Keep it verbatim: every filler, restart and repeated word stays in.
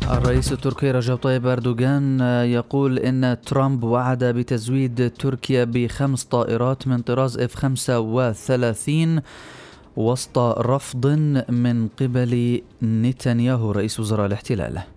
الرئيس التركي رجب طيب أردوغان يقول إن ترامب وعد بتزويد تركيا بخمس طائرات من طراز إف خمسة وثلاثين وسط رفض من قبل نتنياهو رئيس وزراء الاحتلال.